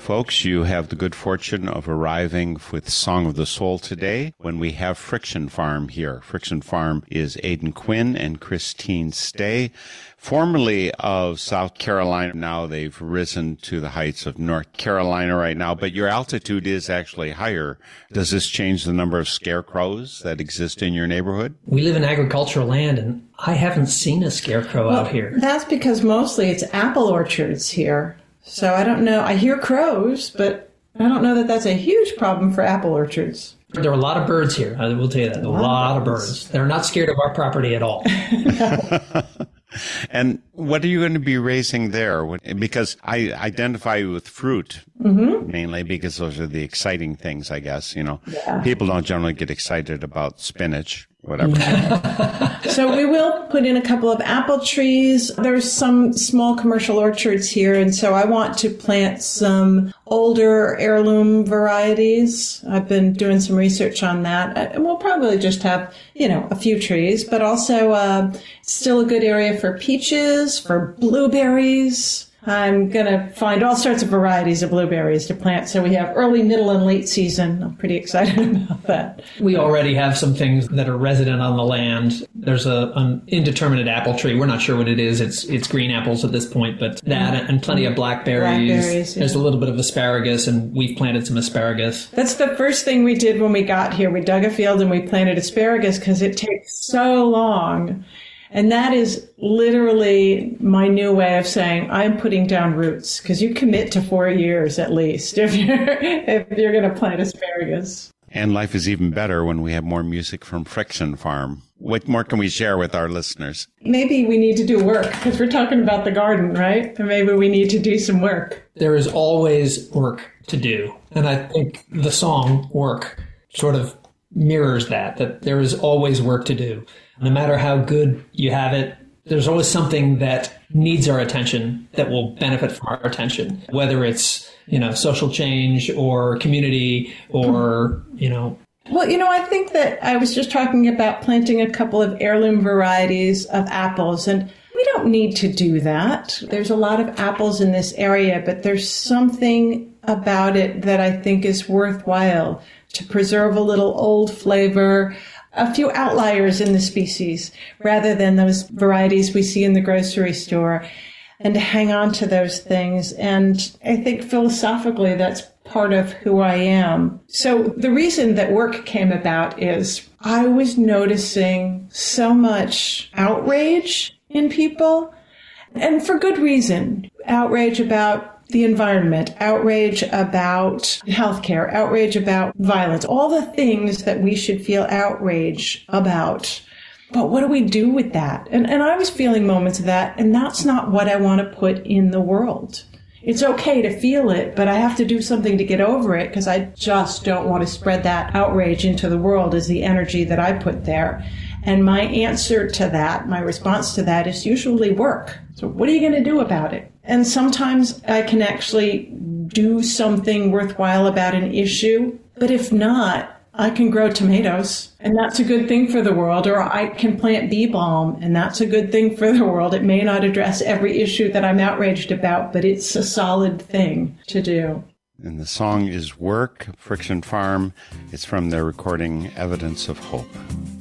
Folks, you have the good fortune of arriving with Song of the Soul today when we have Friction Farm here. Friction Farm is Aidan Quinn and Christine Stay, formerly of South Carolina. Now they've risen to the heights of North Carolina right now, but your altitude is actually higher. Does this change the number of scarecrows that exist in your neighborhood? We live in agricultural land, and I haven't seen a scarecrow out here. That's because mostly it's apple orchards here. So I don't know. I hear crows, but I don't know that that's a huge problem for apple orchards. There are a lot of birds here. I will tell you that. A lot of birds. They're not scared of our property at all. And what are you going to be raising there? Because I identify you with fruit, mainly because those are the exciting things, I guess. You know, people don't generally get excited about spinach, whatever. So we will put in a couple of apple trees. There's some small commercial orchards here, and so I want to plant some older heirloom varieties. I've been doing some research on that. And we'll probably just have, a few trees, but also still a good area for peaches, for blueberries. I'm going to find all sorts of varieties of blueberries to plant. So we have early, middle, and late season. I'm pretty excited about that. We already have some things that are resident on the land. There's an indeterminate apple tree. We're not sure what it is. It's green apples at this point, but that and plenty of blackberries. There's a little bit of asparagus, and we've planted some asparagus. That's the first thing we did when we got here. We dug a field and we planted asparagus because it takes so long. And that is literally my new way of saying I'm putting down roots, because you commit to 4 years at least if you're going to plant asparagus. And life is even better when we have more music from Friction Farm. What more can we share with our listeners? Maybe we need to do work, because we're talking about the garden, right? And maybe we need to do some work. There is always work to do. And I think the song Work sort of mirrors that there is always work to do. No matter how good you have it, there's always something that needs our attention that will benefit from our attention, whether it's, social change or community or, Well, I think that I was just talking about planting a couple of heirloom varieties of apples, and we don't need to do that. There's a lot of apples in this area, but there's something about it that I think is worthwhile to preserve a little old flavor, a few outliers in the species, rather than those varieties we see in the grocery store, and to hang on to those things. And I think philosophically, that's part of who I am. So the reason that work came about is I was noticing so much outrage in people, and for good reason. Outrage about the environment, outrage about healthcare, outrage about violence, all the things that we should feel outrage about. But what do we do with that? And I was feeling moments of that, and that's not what I want to put in the world. It's okay to feel it, but I have to do something to get over it, because I just don't want to spread that outrage into the world as the energy that I put there. And my answer to that, my response to that, is usually work. So what are you going to do about it? And sometimes I can actually do something worthwhile about an issue. But if not, I can grow tomatoes, and that's a good thing for the world. Or I can plant bee balm, and that's a good thing for the world. It may not address every issue that I'm outraged about, but it's a solid thing to do. And the song is Work, Friction Farm. It's from their recording Evidence of Hope.